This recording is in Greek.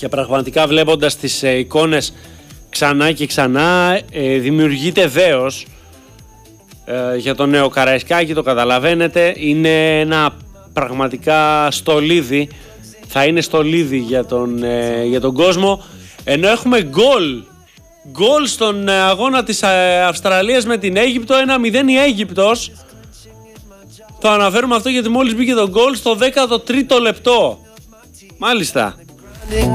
Και πραγματικά βλέποντας τις εικόνες ξανά και ξανά δημιουργείται δέος για τον νέο Καραϊσκάκη, το καταλαβαίνετε. Είναι ένα πραγματικά στολίδι, θα είναι στολίδι για τον κόσμο. Ενώ έχουμε γκολ στον αγώνα της Αυστραλίας με την Αίγυπτο, 1-0 η Αίγυπτος. Το αναφέρουμε αυτό γιατί μόλις μπήκε το γκολ στο 13ο λεπτό. Μάλιστα.